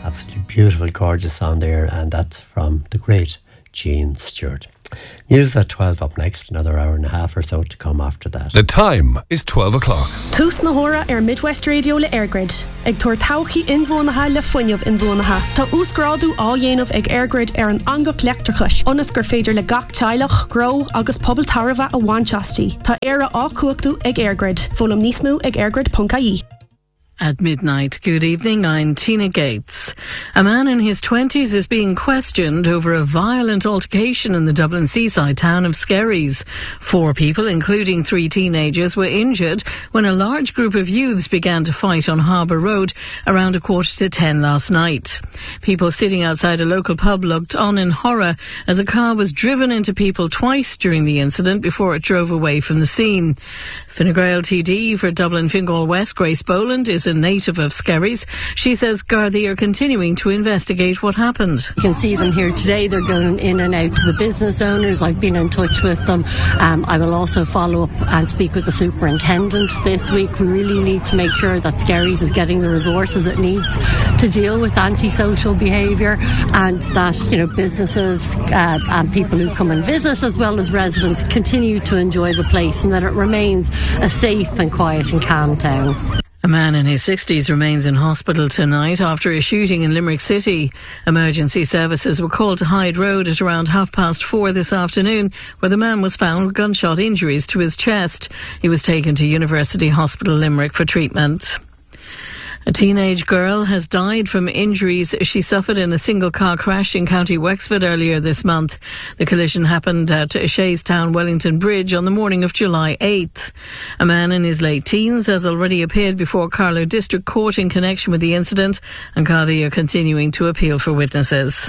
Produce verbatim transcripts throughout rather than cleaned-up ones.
Absolutely beautiful, gorgeous song there, and that's from the great Gene Stewart. News at twelve up next, another hour and a half or so to come after that. The time is twelve o'clock. Tús na hora ar Midwest Radio le Airgrid. Ag tuair tauchi inbhuanacha le fuinneamh inbhuanacha. Tá úsgrádu á dhéanamh ag Airgrid ar an angach leachtrachas. Onas gur féidir le gach teilech, gro agus pobl tarva a bhainteastí. Tá éire á cuachtu ag Airgrid. Fólam nísmú ag airgrid dot I E. At midnight, good evening, I'm Tina Gates. A man in his twenties is being questioned over a violent altercation in the Dublin seaside town of Skerries. Four people, including three teenagers, were injured when a large group of youths began to fight on Harbour Road around a quarter to ten last night. People sitting outside a local pub looked on in horror as a car was driven into people twice during the incident before it drove away from the scene. Fine Gael T D for Dublin Fingal West, Grace Boland, is a native of Skerries. She says Gardaí are continuing to investigate what happened. You can see them here today. They're going in and out to the business owners. I've been in touch with them. Um, I will also follow up and speak with the superintendent this week. We really need to make sure that Skerries is getting the resources it needs to deal with antisocial behaviour, and that, you know, businesses uh, and people who come and visit, as well as residents, continue to enjoy the place, and that it remains a safe and quiet and calm town. A man in his sixties remains in hospital tonight after a shooting in Limerick City. Emergency services were called to Hyde Road at around half past four this afternoon, where the man was found with gunshot injuries to his chest. He was taken to University Hospital Limerick for treatment. A teenage girl has died from injuries she suffered in a single-car crash in County Wexford earlier this month. The collision happened at Shayestown Wellington Bridge on the morning of July eighth. A man in his late teens has already appeared before Carlow District Court in connection with the incident, and Gardaí are continuing to appeal for witnesses.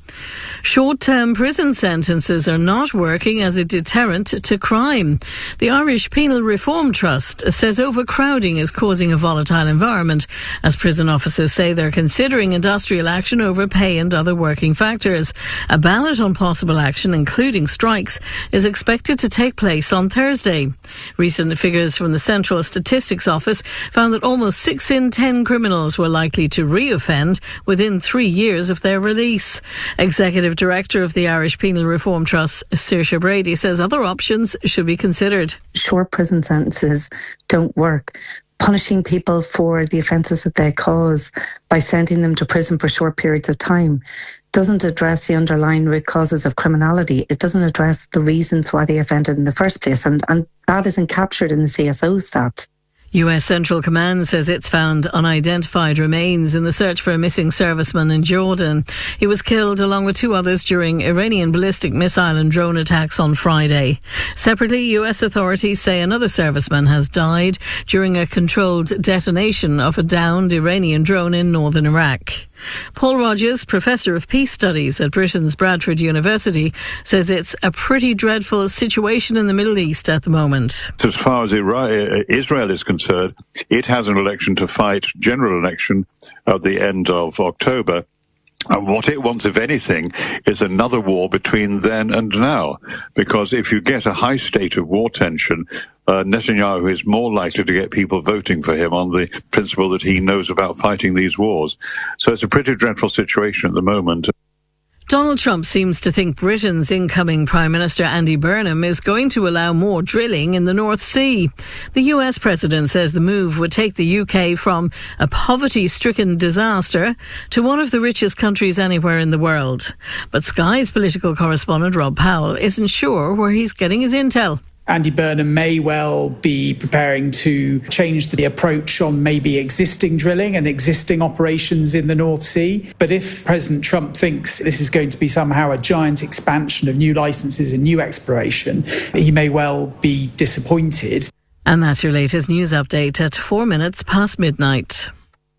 Short-term prison sentences are not working as a deterrent to crime. The Irish Penal Reform Trust says overcrowding is causing a volatile environment, as prison officers say they're considering industrial action over pay and other working factors. A ballot on possible action, including strikes, is expected to take place on Thursday. Recent figures from the Central Statistics Office found that almost six in ten criminals were likely to re-offend within three years of their release. Executive Director of the Irish Penal Reform Trust, Saoirse Brady, says other options should be considered. Short prison sentences don't work. Punishing people for the offences that they cause by sending them to prison for short periods of time doesn't address the underlying root causes of criminality. It doesn't address the reasons why they offended in the first place, and, and that isn't captured in the C S O stats. U S Central Command says it's found unidentified remains in the search for a missing serviceman in Jordan. He was killed along with two others during Iranian ballistic missile and drone attacks on Friday. Separately, U S authorities say another serviceman has died during a controlled detonation of a downed Iranian drone in northern Iraq. Paul Rogers, Professor of Peace Studies at Britain's Bradford University, says it's a pretty dreadful situation in the Middle East at the moment. As far as Israel is concerned, it has an election to fight, general election, at the end of October. And what it wants, if anything, is another war between then and now. Because if you get a high state of war tension, uh, Netanyahu is more likely to get people voting for him on the principle that he knows about fighting these wars. So it's a pretty dreadful situation at the moment. Donald Trump seems to think Britain's incoming Prime Minister Andy Burnham is going to allow more drilling in the North Sea. The U S president says the move would take the U K from a poverty-stricken disaster to one of the richest countries anywhere in the world. But Sky's political correspondent Rob Powell isn't sure where he's getting his intel. Andy Burnham may well be preparing to change the approach on maybe existing drilling and existing operations in the North Sea. But if President Trump thinks this is going to be somehow a giant expansion of new licences and new exploration, he may well be disappointed. And that's your latest news update at four minutes past midnight.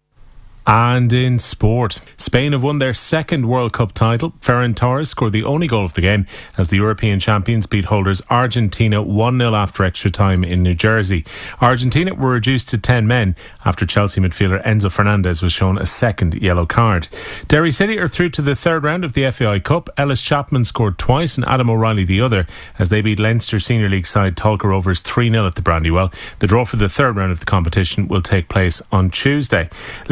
And in sport, Spain have won their second World Cup title. Ferran Torres scored the only goal of the game as the European champions beat holders Argentina one nil after extra time in New Jersey. Argentina were reduced to ten men after Chelsea midfielder Enzo Fernandez was shown a second yellow card. Derry City are through to the third round of the F A I Cup. Ellis Chapman scored twice and Adam O'Reilly the other as they beat Leinster Senior League side Tolka Rovers three nil at the Brandywell. The draw for the third round of the competition will take place on Tuesday. Limerick Boss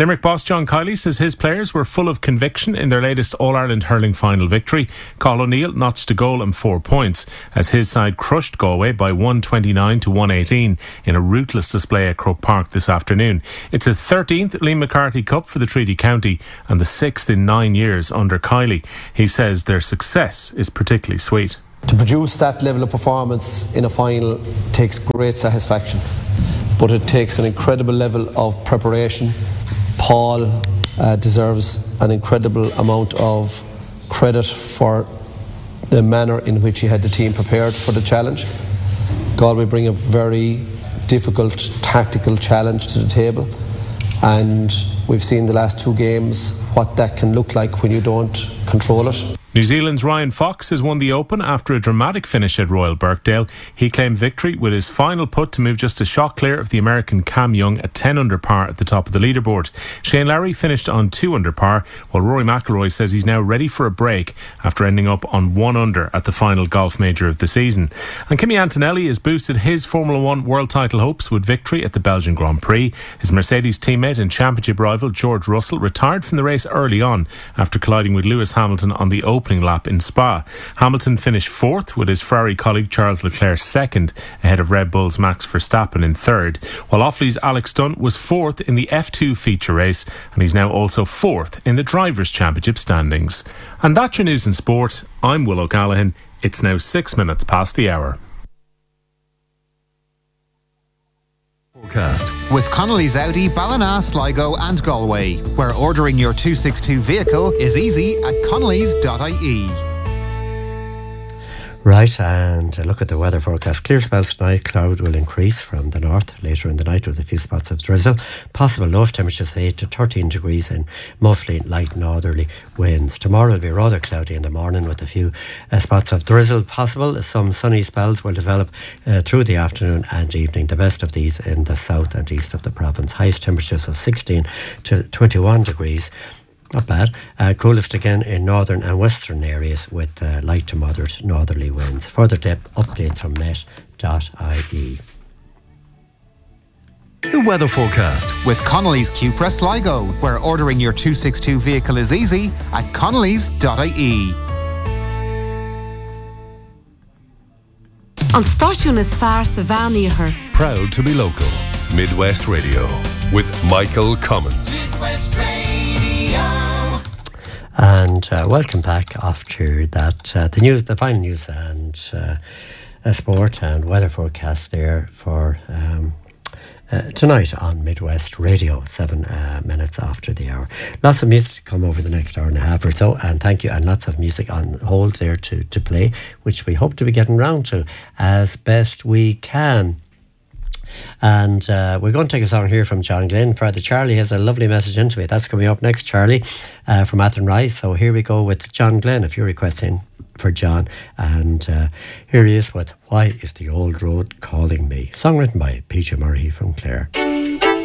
John Kiley says his players were full of conviction in their latest All-Ireland hurling final victory. Cathal O'Neill notched a goal and four points as his side crushed Galway by one twenty-nine to one eighteen in a ruthless display at Croke Park this afternoon. It's a thirteenth Liam McCarthy Cup for the Treaty County and the sixth in nine years under Kiley. He says their success is particularly sweet. To produce that level of performance in a final takes great satisfaction, but it takes an incredible level of preparation. Paul uh, deserves an incredible amount of credit for the manner in which he had the team prepared for the challenge. Galway bring a very difficult tactical challenge to the table, and we've seen the last two games what that can look like when you don't control it. New Zealand's Ryan Fox has won the Open after a dramatic finish at Royal Birkdale. He claimed victory with his final putt to move just a shot clear of the American Cam Young at ten under par at the top of the leaderboard. Shane Lowry finished on two under par, while Rory McIlroy says he's now ready for a break after ending up on one under at the final golf major of the season. And Kimi Antonelli has boosted his Formula One world title hopes with victory at the Belgian Grand Prix. His Mercedes teammate and championship rival George Russell retired from the race early on after colliding with Lewis Hamilton on the Open lap in Spa. Hamilton finished fourth with his Ferrari colleague Charles Leclerc second, ahead of Red Bull's Max Verstappen in third, while Offaly's Alex Dunn was fourth in the F two feature race, and he's now also fourth in the Drivers' Championship standings. And that's your news in sport. I'm Will O'Callaghan. It's now six minutes past the hour. Forecast with Connolly's Audi, Ballina, Sligo and Galway, where ordering your two sixty-two vehicle is easy at connellys dot I E. Right, and look at the weather forecast. Clear spells tonight. Cloud will increase from the north later in the night with a few spots of drizzle. Possible low temperatures eight to thirteen degrees and mostly light northerly winds. Tomorrow will be rather cloudy in the morning with a few uh, spots of drizzle possible. Some sunny spells will develop uh, through the afternoon and evening. The best of these in the south and east of the province. Highest temperatures of sixteen to twenty-one degrees. Not bad. Uh, coolest again in northern and western areas with uh, light to moderate northerly winds. Further depth updates from met dot I E. The weather forecast with Connolly's Cupra Sligo, where ordering your two sixty-two vehicle is easy at connellys dot I E. An stáisiún is fearr sa bheánaíochar. Proud to be local. Midwest Radio with Michael Cummins. Midwest Radio. And uh, welcome back after that. Uh, the news, the final news and uh, uh, sport and weather forecast there for um, uh, tonight on Midwest Radio, seven uh, minutes after the hour. Lots of music to come over the next hour and a half or so, and thank you, and lots of music on hold there to, to play, which we hope to be getting round to as best we can. And uh, we're going to take a song here from John Glenn. Father Charlie has a lovely message into it. That's coming up next, Charlie, uh, from Athenry. So here we go with John Glenn, if you're requesting for John. And uh, here he is with Why Is the Old Road Calling Me? Song written by Peter Murray from Clare.